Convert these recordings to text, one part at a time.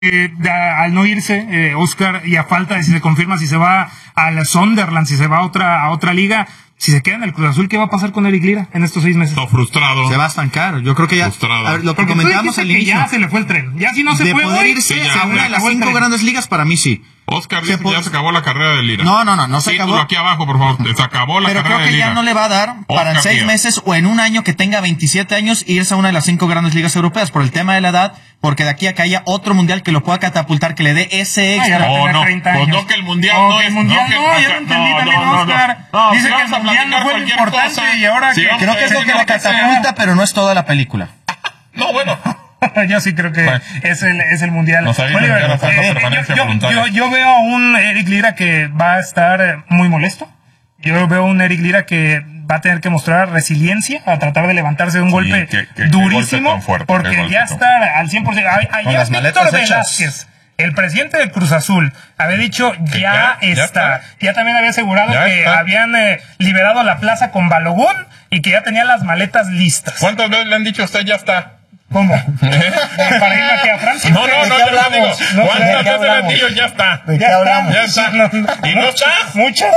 al no irse, Oscar, y a falta de si se confirma si se va al Sunderland, si se va a otra liga, si se queda en el Cruz Azul, ¿qué va a pasar con Eric Lira en estos 6 meses? Está frustrado. Se va a estancar. Yo creo que ya. Frustrado. A ver, lo que comentábamos al inicio. Ya se le fue el tren. Ya si no se de fue poder hoy, irse sí, ya, a una de las 5 grandes ligas, para mí sí. Oscar dice que ya se acabó la carrera de Lira. No se acabó. Aquí abajo, por favor. Se acabó la pero carrera de Lira. Pero creo que ya no le va a dar para en 6 meses o en un año que tenga 27 años irse a una de las 5 grandes ligas europeas por el tema de la edad, porque de aquí a que haya otro mundial que lo pueda catapultar, que le dé ese extra. Pues no que el mundial no, el mundial no, ya lo entendí también, Oscar. Dice que el mundial no fue lo importante y ahora creo que es lo que le catapulta, pero no es toda la película. No, bueno. Yo sí creo que es el mundial. Oliver, yo veo a un Eric Lira que va a estar muy molesto. Yo veo a un Eric Lira que va a tener que mostrar resiliencia a tratar de levantarse de un golpe durísimo, golpe fuerte, porque ya está al 100%. Ayer Víctor Velázquez, el presidente del Cruz Azul, había dicho ya está. Ya también había asegurado que habían liberado la plaza con Balogun y que ya tenían las maletas listas. ¿Cuántas veces le han dicho a usted ya está? ¿Cómo? ¿Para ir aquí a Francia? No, yo le digo, ¿cuántas veces le han dicho ya está? ¿De qué hablamos? Ya está. ¿Y no está? Muchas.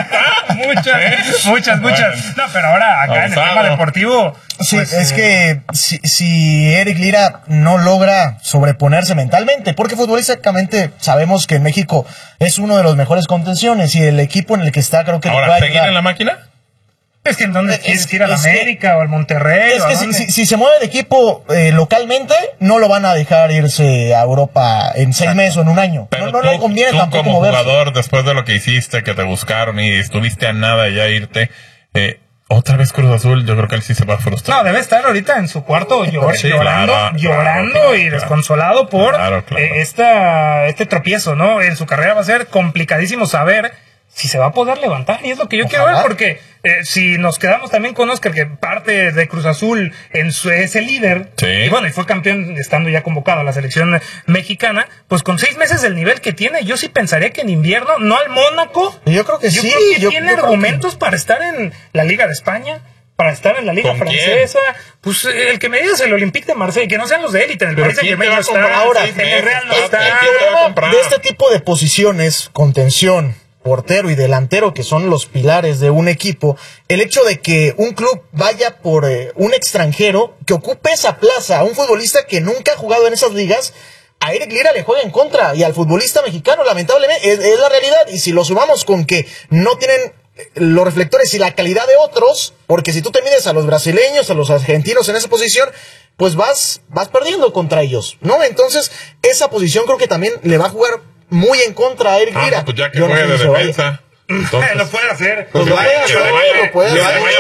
Muchas. No, pero ahora acá en el tema deportivo... Sí, pues, es que si Eric Lira no logra sobreponerse mentalmente, porque futbolísticamente sabemos que en México es uno de los mejores contenciones y el equipo en el que está creo que... Ahora, ¿seguir en la máquina? Es que en dónde quieres ir, a la América o al Monterrey. Es que si se mueve de equipo localmente, no lo van a dejar irse a Europa en 6 meses o en un año. Pero no le conviene tampoco como moverse. Jugador, después de lo que hiciste, que te buscaron y estuviste a nada de ya irte, otra vez Cruz Azul, yo creo que él sí se va a frustrar. No, debe estar ahorita en su cuarto llorando y desconsolado por este tropiezo, ¿no? En su carrera va a ser complicadísimo saber si se va a poder levantar, y es lo que yo quiero ver, porque si nos quedamos también con Oscar, que parte de Cruz Azul es el líder, y bueno, y fue campeón estando ya convocado a la selección mexicana, pues con 6 meses del nivel que tiene, yo sí pensaría que en invierno, no al Mónaco, yo creo que tiene argumentos para estar en la Liga de España, para estar en la Liga Francesa. Pues el que me digas el Olympique de Marsella, que no sean los de élite en el Paris Saint-Germain, ahora en el Real no está. De este tipo de posiciones, contención, portero y delantero, que son los pilares de un equipo, el hecho de que un club vaya por un extranjero que ocupe esa plaza, un futbolista que nunca ha jugado en esas ligas, a Eric Lira le juega en contra, y al futbolista mexicano lamentablemente es la realidad. Y si lo sumamos con que no tienen los reflectores y la calidad de otros, porque si tú te mides a los brasileños, a los argentinos en esa posición, pues vas perdiendo contra ellos, ¿no? Entonces esa posición creo que también le va a jugar muy en contra a Eric Lira. Pues ya que juegue de defensa. Entonces, lo puede hacer. Pues lo puede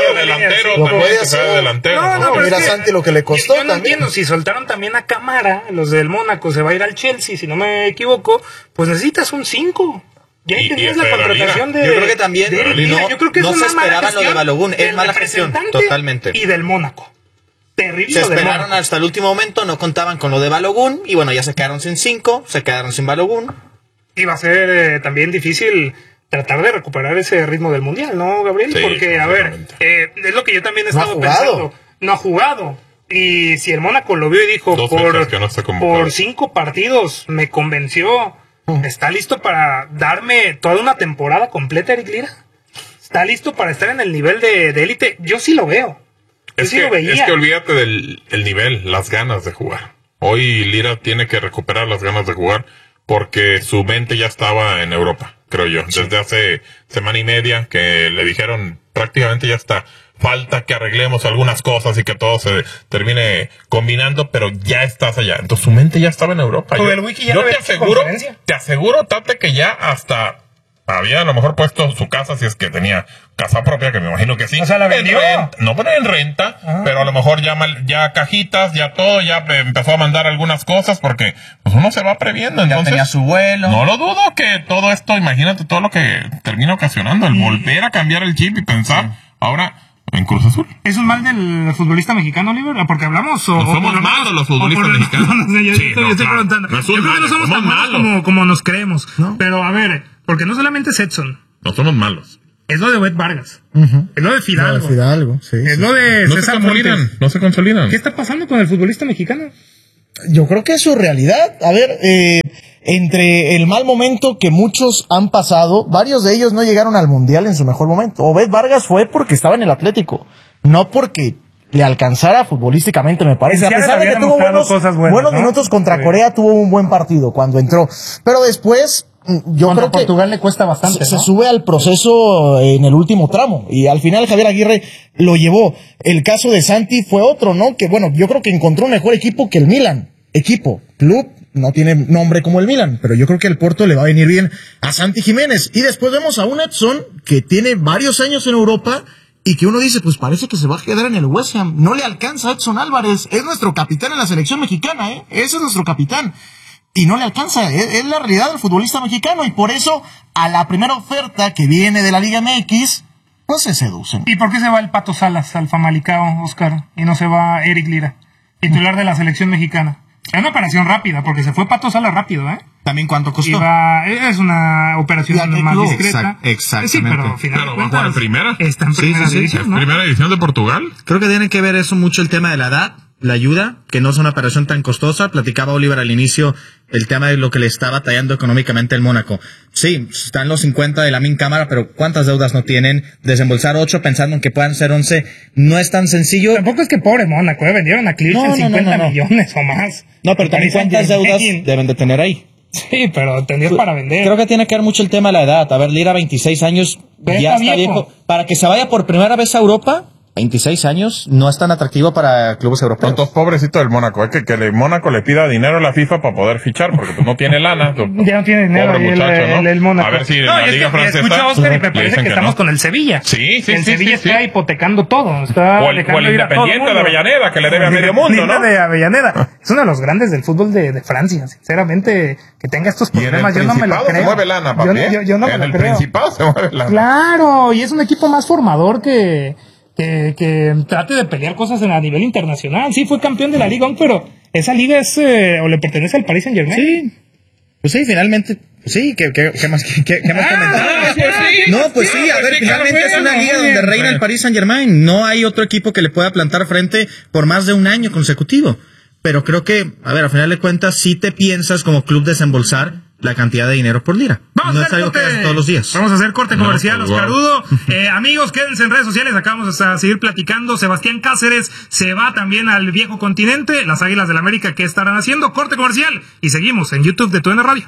hacer. No, mira Santi lo que le costó. Yo no entiendo, si soltaron también a Camara, los del Mónaco, se va a ir al Chelsea, si no me equivoco, pues necesitas un 5. Ya entendías la contratación de... Yo creo que también yo creo que no es se una mala esperaban lo de Balogun, es mala gestión, totalmente. Y del Mónaco. Terrible. Se esperaron hasta el último momento, no contaban con lo de Balogun, y bueno, ya se quedaron sin 5, se quedaron sin Balogun. Y va a ser también difícil tratar de recuperar ese ritmo del Mundial, ¿no, Gabriel? Sí, porque, a ver, es lo que yo también he estado pensando. No ha jugado. Y si el Mónaco lo vio y dijo, por 5 partidos me convenció, ¿está listo para darme toda una temporada completa, Eric Lira? ¿Está listo para estar en el nivel de élite? Yo sí lo veo. Es que olvídate del nivel, las ganas de jugar. Hoy Lira tiene que recuperar las ganas de jugar, porque su mente ya estaba en Europa, creo yo. Desde hace semana y media que le dijeron prácticamente ya está. Falta que arreglemos algunas cosas y que todo se termine combinando, pero ya estás allá. Entonces su mente ya estaba en Europa. Yo te aseguro, Tate, que ya hasta había a lo mejor puesto su casa, si es que tenía casa propia, que me imagino que sí. O sea, la vendió. No, pero en renta, pero a lo mejor ya cajitas, ya todo, ya empezó a mandar algunas cosas, porque pues uno se va previendo. Entonces, ya tenía su vuelo. No lo dudo que todo esto, imagínate todo lo que termina ocasionando, el volver a cambiar el chip y pensar, ahora... en Cruz Azul. ¿Es un mal del futbolista mexicano, Oliver? Porque hablamos... No somos malos los futbolistas mexicanos. Yo estoy preguntando. Yo creo que no somos tan malos como nos creemos. ¿No? Pero, a ver, porque no solamente es Edson. No somos malos. Es lo de Obed Vargas. Es lo de Fidalgo. Sí. Es lo de César Montes. No se consolidan. ¿Qué está pasando con el futbolista mexicano? Yo creo que es su realidad. A ver, entre el mal momento que muchos han pasado, varios de ellos no llegaron al Mundial en su mejor momento. Obed Vargas fue porque estaba en el Atlético, no porque le alcanzara futbolísticamente, me parece. A pesar de que tuvo buenos minutos contra Corea, tuvo un buen partido cuando entró. Pero después, yo creo que Portugal le cuesta bastante, se sube al proceso en el último tramo. Y al final Javier Aguirre lo llevó. El caso de Santi fue otro, ¿no? Que bueno, yo creo que encontró un mejor equipo que el Milan. Club, no tiene nombre como el Milan, pero yo creo que el Porto le va a venir bien a Santi Jiménez. Y después vemos a un Edson que tiene varios años en Europa y que uno dice, pues parece que se va a quedar en el West Ham. No le alcanza a Edson Álvarez. Es nuestro capitán en la selección mexicana, Ese es nuestro capitán. Y no le alcanza. Es la realidad del futbolista mexicano. Y por eso, a la primera oferta que viene de la Liga MX, pues se seducen. ¿Y por qué se va el Pato Salas al Famalicão, Oscar? Y no se va Eric Lira, titular de la selección mexicana. Es una operación rápida, porque se fue Pato Salas rápido, ¿También cuánto costó? Es una operación más discreta. Exactamente. Sí, pero al final de cuentas, en primera. Está en primera división, ¿no? Primera división de Portugal. Creo que tiene que ver eso mucho el tema de la edad, la ayuda, que no es una operación tan costosa. Platicaba Oliver al inicio el tema de lo que le está batallando económicamente el Mónaco. Sí, están los 50 de Lamine Camara, pero ¿cuántas deudas no tienen? Desembolsar 8 pensando en que puedan ser 11 no es tan sencillo. Tampoco es que pobre Mónaco, vendieron a Clich en 50 millones o más. No, pero también ¿cuántas deudas deben de tener ahí? Sí, pero tendrías para vender. Creo que tiene que ver mucho el tema de la edad. A ver, Lira, 26 años, ya está viejo. Para que se vaya por primera vez a Europa, 26 años, no es tan atractivo para clubes europeos. Entonces, pobrecito del Mónaco, que el Mónaco le pida dinero a la FIFA para poder fichar, porque pues no tiene lana. Ya no tiene dinero el Mónaco. A ver si en la Liga Francesa... Escucha, Oscar, y me parece que estamos con el Sevilla. Sí. El Sevilla está hipotecando todo. Está o el Independiente de Avellaneda, que le debe a medio mundo, ¿no? de Avellaneda. Es uno de los grandes del fútbol de Francia. Sinceramente, que tenga estos problemas, yo no me lo creo. Se mueve lana, papi. Yo no me lo creo. En el Principado se mueve lana. Claro, y es un equipo más formador que trate de pelear cosas a nivel internacional. Sí, fue campeón de la Liga 1, pero esa liga es o le pertenece al Paris Saint-Germain. Sí. Pues sí, finalmente. Pues sí, ¿qué más comentar? No, pues sí, a ver, finalmente es una liga donde reina el Paris Saint-Germain. No hay otro equipo que le pueda plantar frente por más de un año consecutivo. Pero creo que, a ver, al final de cuentas, sí te piensas como club desembolsar la cantidad de dinero por Lira. No es algo que hagas todos los días. Vamos a hacer corte comercial, Oscarudo. Amigos, quédense en redes sociales. Acá vamos a seguir platicando. Sebastián Cáceres se va también al viejo continente. Las Águilas del América, ¿qué estarán haciendo? Corte comercial. Y seguimos en YouTube de TUDN Radio.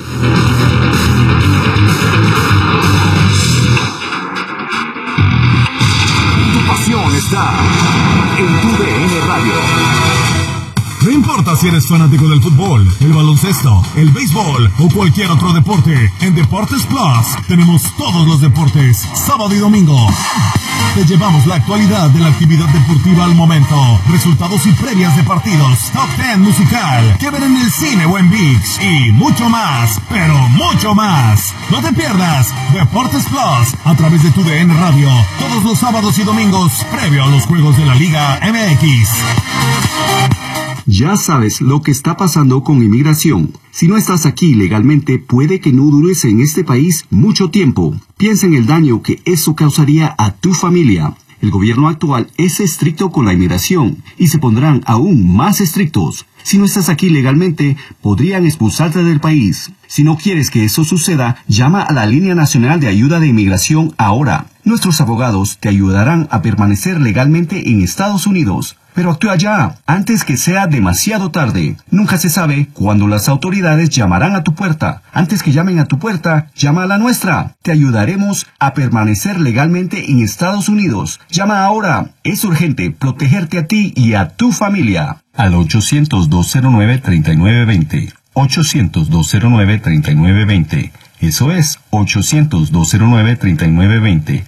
Tu pasión está en TUDN Radio. No importa si eres fanático del fútbol, el baloncesto, el béisbol o cualquier otro deporte, en Deportes Plus tenemos todos los deportes, sábado y domingo. Te llevamos la actualidad de la actividad deportiva al momento, resultados y previas de partidos, top 10 musical, que ver en el cine o en ViX y mucho más, pero mucho más. No te pierdas Deportes Plus a través de TUDN Radio, todos los sábados y domingos, previo a los juegos de la Liga MX. Ya sabes lo que está pasando con inmigración. Si no estás aquí legalmente, puede que no dures en este país mucho tiempo. Piensa en el daño que eso causaría a tu familia. El gobierno actual es estricto con la inmigración y se pondrán aún más estrictos. Si no estás aquí legalmente, podrían expulsarte del país. Si no quieres que eso suceda, llama a la Línea Nacional de Ayuda de Inmigración ahora. Nuestros abogados te ayudarán a permanecer legalmente en Estados Unidos. Pero actúa ya, antes que sea demasiado tarde. Nunca se sabe cuándo las autoridades llamarán a tu puerta. Antes que llamen a tu puerta, llama a la nuestra. Te ayudaremos a permanecer legalmente en Estados Unidos. Llama ahora. Es urgente protegerte a ti y a tu familia. Al 800-209-3920. 800-209-3920. Eso es 800-209-3920.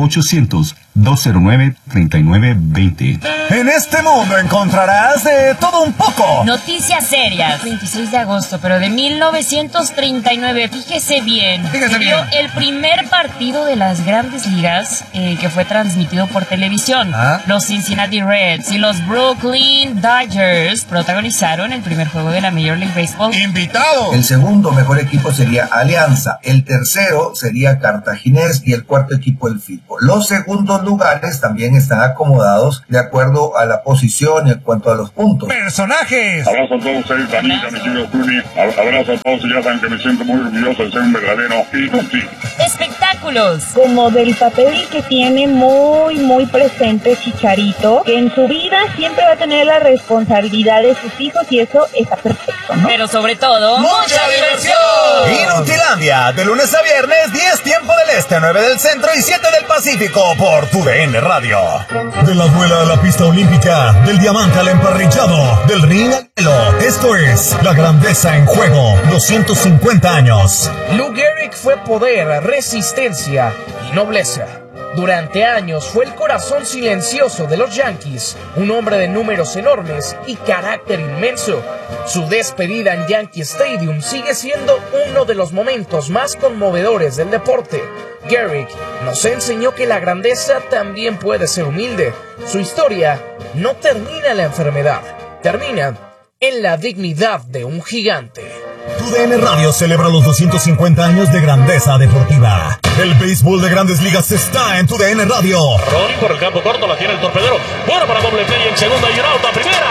800-209-3920. En este mundo encontrarás de todo un poco. Noticias serias. 26 de agosto, pero de 1939. Fíjese bien. El primer partido de las grandes ligas que fue transmitido por televisión. Los Cincinnati Reds y los Brooklyn Dodgers protagonizaron el primer juego de la Major League Baseball. ¡Invitado! El segundo mejor equipo sería Alianza. El tercero sería Cartaginés y el cuarto equipo el Firpo. Los segundos los lugares también están acomodados de acuerdo a la posición y en cuanto a los puntos. ¡Personajes! Abrazo a todos, soy Danita, mi querido Zuni. Abrazo a todos y ya saben que me siento muy orgulloso de ser un verdadero inútil. Espectáculos. Como del papel que tiene muy presente Chicharito, que en su vida siempre va a tener la responsabilidad de sus hijos y eso está perfecto, ¿no? Pero sobre todo, ¡mucha diversión! Inutilandia, de lunes a viernes, 10 tiempo del este, 9 del centro y 7 del Pacífico por TUDN Radio. De la duela a la pista olímpica, del diamante al emparrillado, del ring al hielo. Esto es la grandeza en juego, 250 años. Lou Gehrig fue poder, resistencia y nobleza. Durante años fue el corazón silencioso de los Yankees, un hombre de números enormes y carácter inmenso. Su despedida en Yankee Stadium sigue siendo uno de los momentos más conmovedores del deporte. Gehrig nos enseñó que la grandeza también puede ser humilde. Su historia no termina en la enfermedad, termina en la dignidad de un gigante. TUDN Radio celebra los 250 años de grandeza deportiva. El béisbol de Grandes Ligas está en TUDN Radio. Ronnie por el campo corto, la tiene el torpedero. Bueno para doble play en segunda y un out a primera.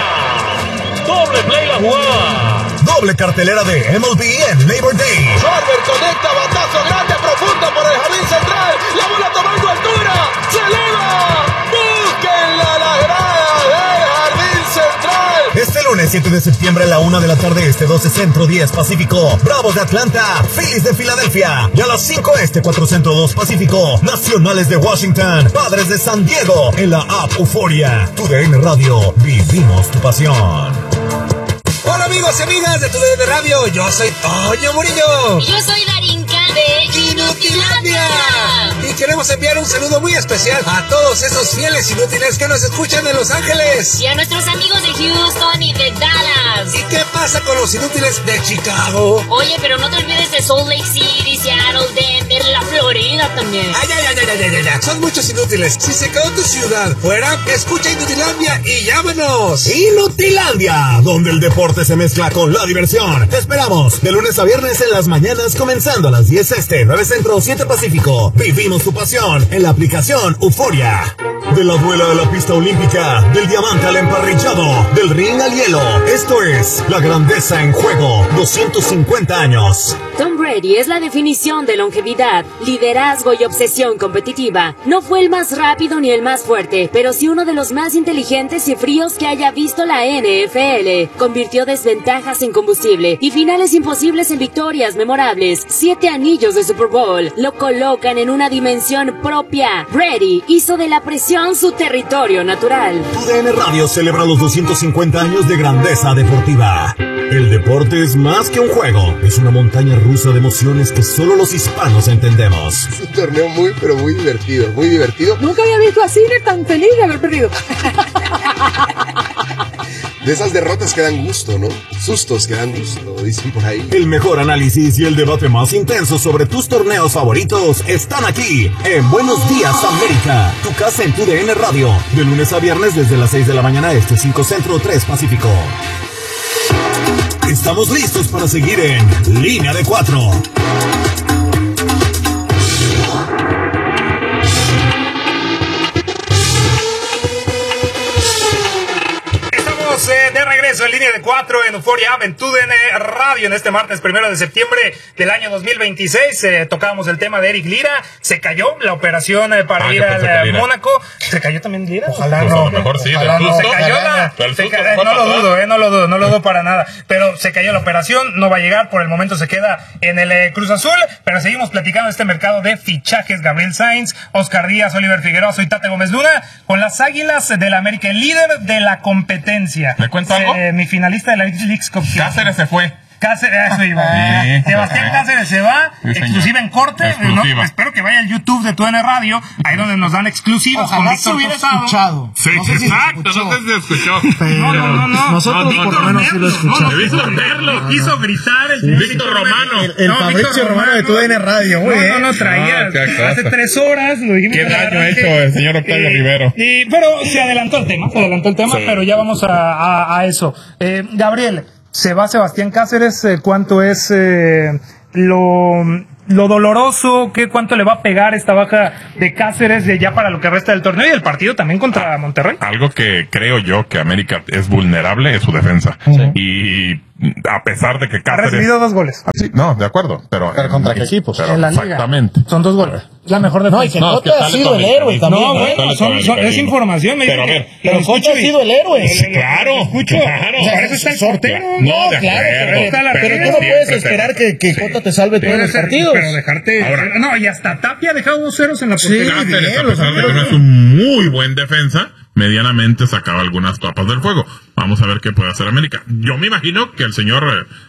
Doble play la jugada. Doble cartelera de MLB en Labor Day. Schwarber conecta, batazo grande, profundo por el jardín central. La bola tomando altura. ¡Se eleva! ¡Búsquenla la grada del jardín central! Este lunes 7 de septiembre a la 1 de la tarde este, 12 centro, 10 pacífico. Bravos de Atlanta, Phillies de Filadelfia. Y a las 5 este, 4 centro, 2 pacífico. Nacionales de Washington, Padres de San Diego. En la app Euforia. TUDN Radio, vivimos tu pasión. Hola amigos y amigas de TUDN Radio, yo soy Toño Murillo. Yo soy Darinka de Inutilandia. Y queremos enviar un saludo muy especial a todos esos fieles inútiles que nos escuchan en Los Ángeles. Y a nuestros amigos de Houston y de Dallas. ¿Y qué pasa con los inútiles de Chicago? Oye, pero no te olvides de Salt Lake City, Seattle, Denver, la Florida también. Ay. Son muchos inútiles. Si se quedó tu ciudad fuera, escucha Inutilandia y llámanos. Inutilandia, donde el deporte se mezcla con la diversión. Te esperamos de lunes a viernes en las mañanas, comenzando a las 10 este, 9 centro, 7 pacífico. Vivimos tu pasión en la aplicación Euforia. De la duela a la pista olímpica, del diamante al emparrillado, del ring al hielo. Esto es la grandeza en juego, 250 años. Tom Brady es la definición de longevidad, liderazgo y obsesión competitiva. No fue el más rápido ni el más fuerte, pero sí uno de los más inteligentes y fríos que haya visto la NFL. Convirtió desventajas en combustible y finales imposibles en victorias memorables. 7 anillos de Super Bowl lo colocan en una dimensión propia. Brady hizo de la presión su territorio natural. TUDN Radio celebra los 250 años de grandeza deportiva. El deporte es más que un juego, es una montaña rusa de emociones que solo los hispanos entendemos. Es un torneo muy, pero muy divertido, muy divertido. Nunca había visto a Cine tan feliz de haber perdido. De esas derrotas que dan gusto, ¿no? Sustos que dan gusto, dicen por ahí. El mejor análisis y el debate más intenso sobre tus torneos favoritos están aquí en Buenos Días América, tu casa en TUDN Radio, de lunes a viernes desde las 6 de la mañana este, 5 centro, 3 pacífico. Estamos listos para seguir en Línea de 4. De regreso en Línea de 4 en Euforia App en TUDN Radio en este martes 1 de septiembre del año 2026. Tocábamos el tema de Eric Lira. Se cayó la operación para ir al Mónaco. ¿Se cayó también Lira? Ojalá pues no. A lo mejor sí. Ojalá no. Se cayó no lo dudo para nada. Pero se cayó la operación. No va a llegar. Por el momento se queda en el Cruz Azul. Pero seguimos platicando de este mercado de fichajes. Gabriel Sainz, Oscar Díaz, Oliver Figueroa, soy Tate Gómez Luna. Con las Águilas del América, el líder de la competencia. ¿Me cuenta algo? Mi finalista de la Leagues Cup. Cáceres se fue. Eso iba. Sí, Sebastián Cáceres se va, sí, exclusiva en corte. Exclusiva. No, espero que vaya al YouTube de TUDN Radio, ahí donde nos dan exclusivos. Ojalá con Víctor hubiera Tostado. Escuchado. Sí, no sé exacto, no sé si se escuchó. Pero no. Nosotros por lo menos sí lo escuchamos. Víctor verlo, quiso gritar el Víctor Romano. El Fabricio Romano de TUDN Radio. No traía. Hace 3 horas lo dijimos. Qué daño ha hecho el señor Octavio Rivero. Pero se adelantó el tema, sí. Pero ya vamos a eso. Gabriel, se va Sebastián Cáceres, ¿cuánto es lo lo doloroso, cuánto le va a pegar esta baja de Cáceres de ya para lo que resta del torneo y el partido también contra Monterrey. Algo que creo yo que América es vulnerable es su defensa. Y a pesar de que Cáceres... Ha recibido 2 goles. Sí, no, de acuerdo. Pero ¿contra qué equipos? En la liga. Exactamente. Son 2 goles. La mejor defensa. No, y que Cota ha sido el héroe también. No, bueno, es información. Pero a ver, pero Cota ha sido el héroe. Claro, claro. Para eso está el portero. No, claro, pero tú no puedes esperar que Cota te salve todos los partidos. Pero dejarte... No, y hasta Tapia ha dejado 2 ceros en la portería. Cáceres, a pesar de que no es un muy buen defensa, medianamente sacaba algunas papas del fuego. Vamos a ver qué puede hacer América. Yo me imagino que el señor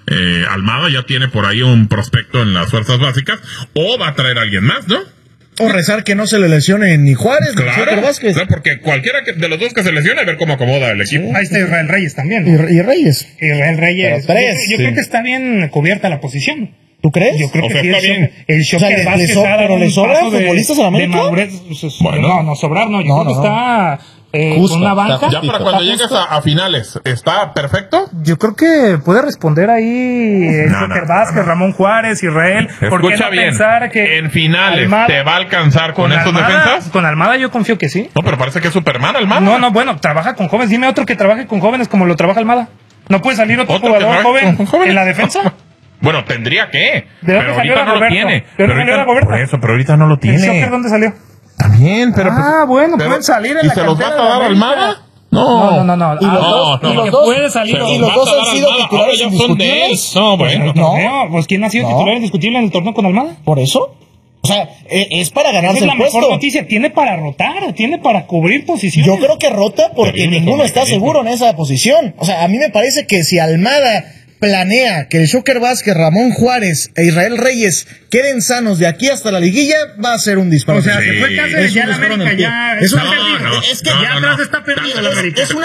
Almada ya tiene por ahí un prospecto en las fuerzas básicas, o va a traer a alguien más, ¿no? O rezar que no se le lesione ni Juárez, ni Joker Vázquez. Claro, porque cualquiera de los dos que se lesione, a ver cómo acomoda el equipo. Ahí está Israel Reyes también. Y Reyes. Israel Reyes. Yo creo que está bien cubierta la posición. ¿Tú crees? Yo creo que sí. Está bien. El Joker Vázquez pero le sobran futbolistas a la América. Bueno, no sobrar, no. Yo creo que está... con una banca. Ya para cuando llegues a finales, ¿está perfecto? Yo creo que puede responder ahí Joker Vázquez, Ramón Juárez, Israel. Escucha bien, pensar que en finales Almada, ¿te va a alcanzar con estos defensas? Con Almada yo confío que sí. No, pero parece que es Superman Almada. No, bueno, trabaja con jóvenes. Dime otro que trabaje con jóvenes como lo trabaja Almada. ¿No puede salir otro jugador joven en la defensa? Bueno, tendría que. ¿De dónde salió ahorita no lo tiene. Por eso, pero ahorita no lo tiene. ¿El Joker dónde salió? También, pero... bueno, pueden salir en la cantera. ¿Y se los va a dar Almada? No. Y los dos pueden salir. Y los dos han sido titulares indiscutibles. No, bueno. Pues ¿quién ha sido titular indiscutible en el torneo con Almada? ¿Por eso? O sea, es para ganarse el puesto. Es la mejor noticia. Tiene para rotar, tiene para cubrir posiciones. Yo creo que rota porque ninguno está seguro en esa posición. O sea, a mí me parece que si Almada planea que el Joker Vázquez, Ramón Juárez e Israel Reyes queden sanos de aquí hasta la liguilla, va a ser un disparo. O sea, se fue Cáceres, ya la América ya... Es que ya atrás está perdido la América. Es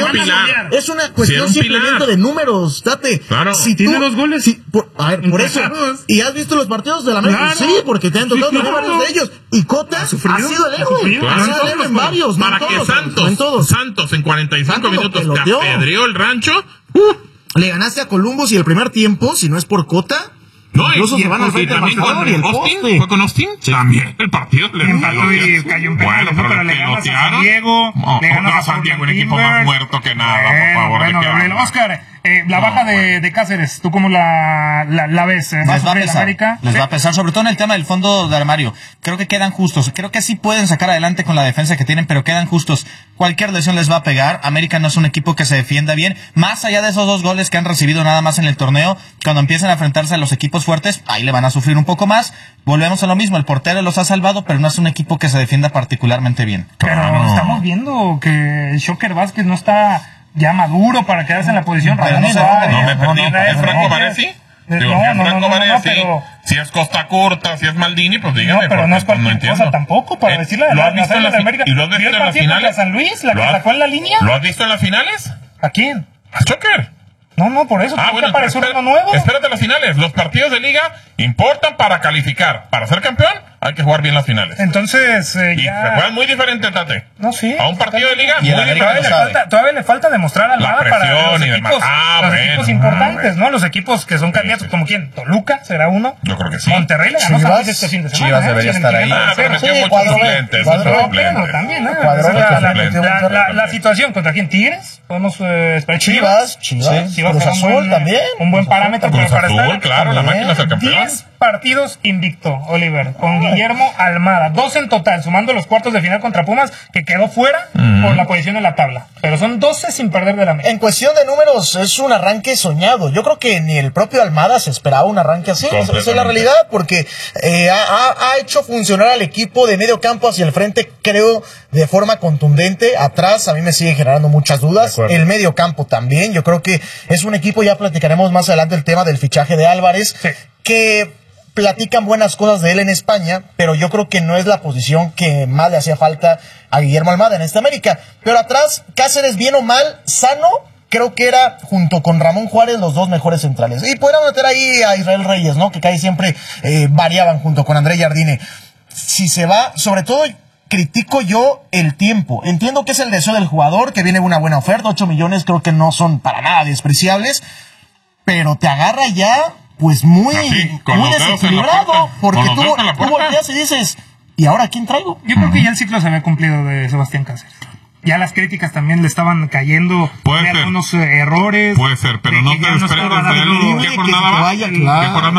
una cuestión simplemente de números, Tate. Claro. Si tiene 2 goles. Por eso. ¿Y has visto los partidos de la América? Sí, porque te han tocado varios de ellos. Y Cota ha sido el héroe. Ha sido el héroe en varios. Para que Santos en 45 minutos te apedreó el rancho... Le ganaste a Columbus y el primer tiempo, si no es por Cota, incluso se van al frente del marcador y el poste. ¿Fue con Austin? Sí. También el partido le empató y cayó en penales, pero le ganas a San Diego, le ganas a San Diego, un equipo más muerto que nada, por favor. Bueno, Gabriel, Oscar, la baja de Cáceres, ¿tú cómo la ves? Les va a pesar, sobre todo en el tema del fondo de armario. Creo que quedan justos. Creo que sí pueden sacar adelante con la defensa que tienen, pero quedan justos. Cualquier lesión les va a pegar. América no es un equipo que se defienda bien. Más allá de esos 2 goles que han recibido nada más en el torneo, cuando empiezan a enfrentarse a los equipos fuertes, ahí le van a sufrir un poco más. Volvemos a lo mismo. El portero los ha salvado, pero no es un equipo que se defienda particularmente bien. Pero estamos viendo que el Joker Vázquez no está ya maduro para quedarse en la posición. No me perdí. ¿Es Franco Baresi? Franco Baresi, si es Costa Curta, si es Maldini, pues dígame. No, pero no es cualquier cosa tampoco, para decirle ¿lo has visto en la América? ¿Y lo has visto en las finales? San Luis, la que sacó en la línea. ¿Lo has visto en las finales? ¿A quién? ¿A Joker? No, por eso. Bueno, apareció uno nuevo. Espérate las finales. Los partidos de liga importan para calificar. Para ser campeón, hay que jugar bien las finales. Entonces, y se juegan muy diferente, Tate. No, sí. A un partido de liga, y todavía le falta demostrar al Almada para los equipos importantes, ¿no? Los equipos que son candidatos, como quién. Toluca será uno. Yo creo que sí. Monterrey le ganó Chivas este fin de semana. Chivas debería estar ahí. Pero metió muchos suplentes. También, la situación, ¿contra quién? ¿Tigres? Podemos esperar. Chivas. Cruz Azul también. Un buen parámetro para estar. Claro, la máquina es el campeón. 10 partidos invicto, Oliver, con Guillermo Almada. 2 en total, sumando los cuartos de final contra Pumas, que quedó fuera por la posición en la tabla. Pero son 12 sin perder de la media. En cuestión de números, es un arranque soñado. Yo creo que ni el propio Almada se esperaba un arranque así. Esa es la realidad, porque ha hecho funcionar al equipo de medio campo hacia el frente, creo, de forma contundente. Atrás, a mí me sigue generando muchas dudas. El medio campo también. Yo creo que es un equipo, ya platicaremos más adelante el tema del fichaje de Álvarez, que platican buenas cosas de él en España, pero yo creo que no es la posición que más le hacía falta a Guillermo Almada en esta América. Pero atrás, Cáceres, bien o mal, sano, creo que era, junto con Ramón Juárez, los 2 mejores centrales. Y podríamos meter ahí a Israel Reyes, ¿no? Que casi siempre variaban junto con André Jardine. Si se va, sobre todo, critico yo el tiempo. Entiendo que es el deseo del jugador, que viene una buena oferta, 8 millones creo que no son para nada despreciables, pero te agarra ya pues muy desequilibrado, porque tú volteas y dices, ¿y ahora quién traigo? Yo creo que ya el ciclo se había cumplido de Sebastián Cáceres. Ya las críticas también le estaban cayendo de algunos errores. Puede ser, pero no te esperes desde él. ¿Qué jornada va?